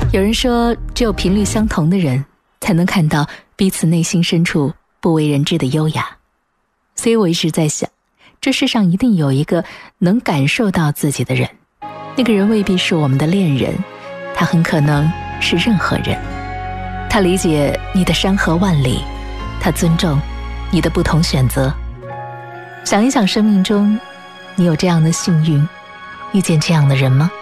有人说，只有频率相同的人，才能看到彼此内心深处不为人知的优雅。所以我一直在想，这世上一定有一个能感受到自己的人，那个人未必是我们的恋人，他很可能是任何人。他理解你的山河万里，他尊重你的不同选择。想一想，生命中你有这样的幸运，遇见这样的人吗？